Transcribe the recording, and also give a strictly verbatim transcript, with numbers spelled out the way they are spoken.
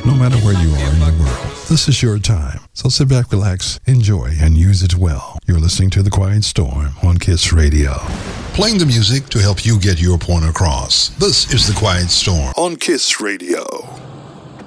no matter where you are in the world. This is your time. So sit back, relax, enjoy, and use it well. You're listening to The Quiet Storm on KISS Radio. Playing the music to help you get your point across. This is The Quiet Storm on KISS Radio.